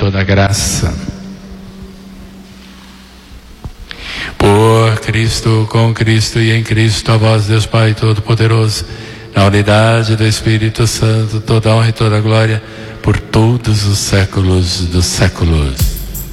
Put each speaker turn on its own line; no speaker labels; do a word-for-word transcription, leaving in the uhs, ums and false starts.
toda graça. Por Cristo, com Cristo e em Cristo, a vós, Deus Pai Todo-Poderoso, na unidade do Espírito Santo, toda honra e toda glória, por todos os séculos dos séculos.